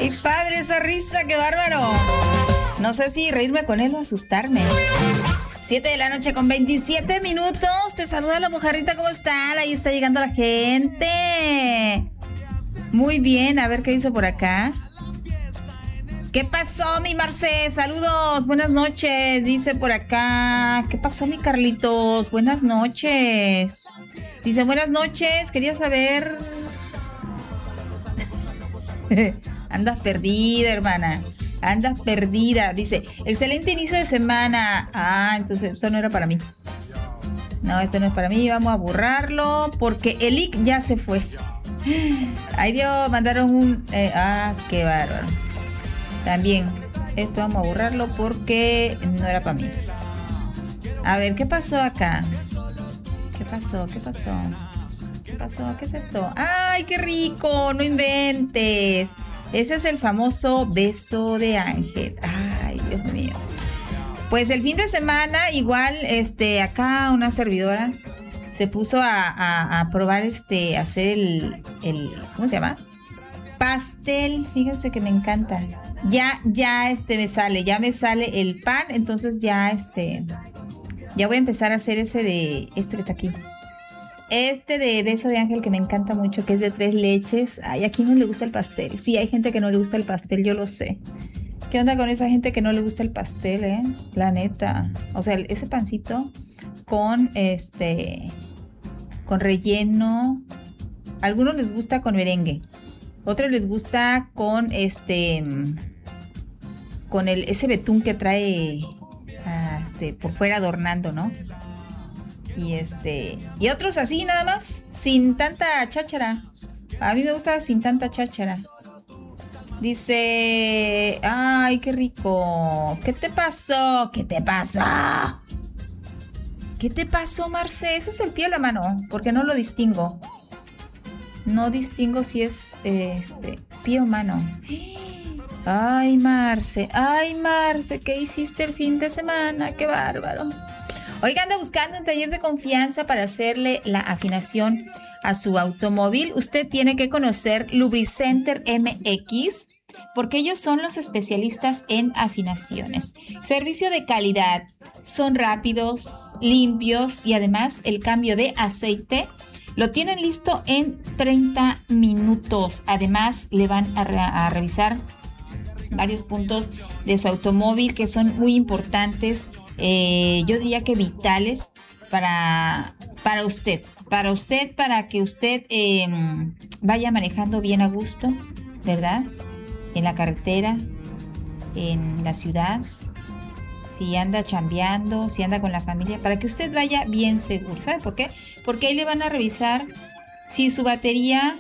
Ay, padre, esa risa, qué bárbaro. No sé si reírme con él o asustarme. 7 de la noche con 27 minutos. Te saluda la mojarrita, ¿cómo están? Ahí está llegando la gente. Muy bien, a ver qué dice por acá. ¿Qué pasó, mi Marce? Saludos, buenas noches, dice por acá. ¿Qué pasó, mi Carlitos? Buenas noches. Dice, buenas noches, quería saber... Andas perdida, hermana. Andas perdida. Dice, excelente inicio de semana. Ah, entonces esto no era para mí. No, esto no es para mí. Vamos a borrarlo porque el IC ya se fue. Ay, Dios, mandaron un... qué bárbaro. También, esto vamos a borrarlo porque no era para mí. A ver, ¿qué pasó acá? ¿Qué pasó? ¿Qué pasó? ¿Qué pasó? ¿Qué es esto? ¡Ay, qué rico! No inventes. Ese es el famoso beso de ángel. ¡Ay, Dios mío! Pues el fin de semana, igual, acá una servidora se puso a probar, hacer el ¿cómo se llama? Pastel. Fíjense que me encanta. Ya me sale el pan, entonces ya voy a empezar a hacer ese de, que está aquí. De beso de ángel que me encanta mucho, que es de 3 leches. Ay, ¿a quién no le gusta el pastel? Sí, hay gente que no le gusta el pastel, yo lo sé. ¿Qué onda con esa gente que no le gusta el pastel, La neta. O sea, ese pancito con, con relleno. A algunos les gusta con merengue. Otros les gusta con, con ese betún que trae, por fuera adornando, ¿no? Y otros así nada más, sin tanta cháchara. A mí me gusta sin tanta cháchara. Dice, ay, qué rico. ¿Qué te pasó? ¿Qué te pasó? ¿Qué te pasó, Marce? Eso es el pie o la mano, porque no lo distingo. No distingo si es pie o mano. Ay, Marce, ¿qué hiciste el fin de semana? ¡Qué bárbaro! Oiga, anda buscando un taller de confianza para hacerle la afinación a su automóvil. Usted tiene que conocer Lubricenter MX, porque ellos son los especialistas en afinaciones. Servicio de calidad. Son rápidos, limpios y además el cambio de aceite lo tienen listo en 30 minutos. Además, le van a revisar varios puntos de su automóvil que son muy importantes. Yo diría que vitales para usted, para que usted vaya manejando bien a gusto, ¿verdad? En la carretera, en la ciudad, si anda chambeando, si anda con la familia, para que usted vaya bien seguro. ¿Sabe por qué? Porque ahí le van a revisar si su batería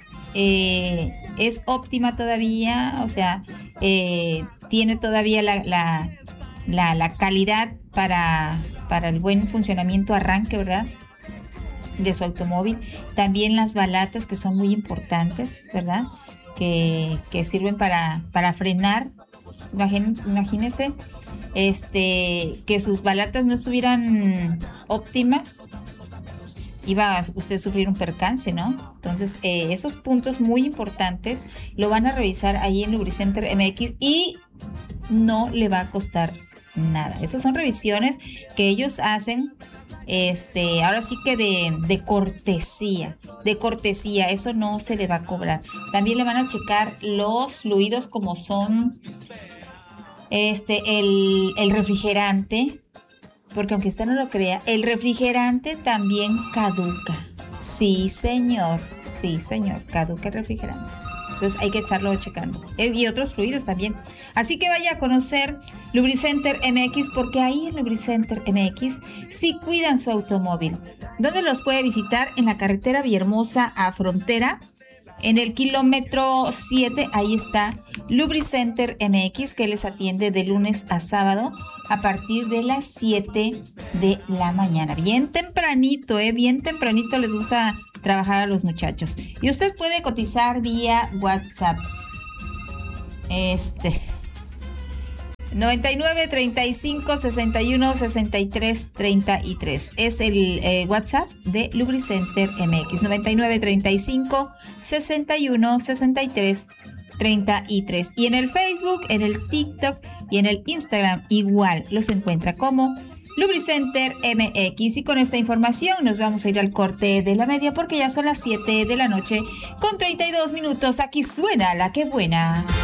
es óptima todavía, o sea, tiene todavía la calidad para el buen funcionamiento, arranque, ¿verdad?, de su automóvil. También las balatas, que son muy importantes, ¿verdad?, que sirven para frenar. Imagínese que sus balatas no estuvieran óptimas, iba a usted sufrir un percance, ¿no? Entonces, esos puntos muy importantes lo van a revisar ahí en Lubricenter MX y no le va a costar nada. Esas son revisiones que ellos hacen, ahora sí que de cortesía, eso no se le va a cobrar. También le van a checar los fluidos como son el refrigerante, porque aunque usted no lo crea, el refrigerante también caduca. Sí, señor, caduca el refrigerante. Entonces hay que estarlo checando. Y otros fluidos también. Así que vaya a conocer Lubricenter MX, porque ahí en Lubricenter MX sí cuidan su automóvil. ¿Dónde los puede visitar? En la carretera Villahermosa a Frontera, en el kilómetro 7, ahí está Lubricenter MX, que les atiende de lunes a sábado a partir de las 7 de la mañana. Bien tempranito, bien tempranito les gusta trabajar a los muchachos. Y usted puede cotizar vía WhatsApp. 99 35 61 63 33 es el WhatsApp de Lubricenter MX. 99 35 61 63 33. Y en el Facebook, en el TikTok y en el Instagram igual los encuentra como Lubricenter MX. Y con esta información nos vamos a ir al corte de la media porque ya son las 7 de la noche con 32 minutos. Aquí suena La Que Buena.